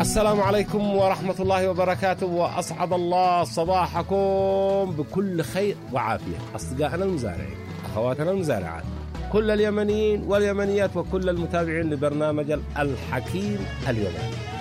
السلام عليكم ورحمة الله وبركاته، وأسعد الله صباحكم بكل خير وعافية. أصدقائنا المزارعين، أخواتنا المزارعات، كل اليمنيين واليمنيات، وكل المتابعين لبرنامج الحكيم اليمني.